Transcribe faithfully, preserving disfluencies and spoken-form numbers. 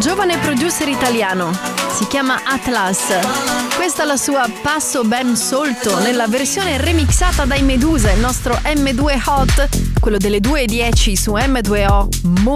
giovane producer italiano, si chiama Atlas. Questa è la sua Passo Ben Solto nella versione remixata dai Medusa, il nostro M due Hot, quello delle due e dieci su M due O.